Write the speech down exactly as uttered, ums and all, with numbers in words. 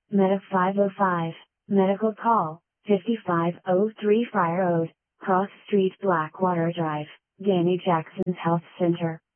Medic five oh five, Medical Call, fifty-five oh three Friar Road, Cross Street Blackwater Drive, Danny Jackson's Health Center.